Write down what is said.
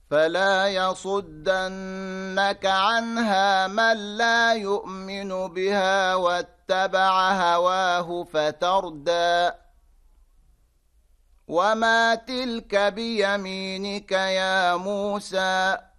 فلا يصدنك عنها من لا يؤمن بها واتبع هواه فتردى وما تلك بيمينك يا موسى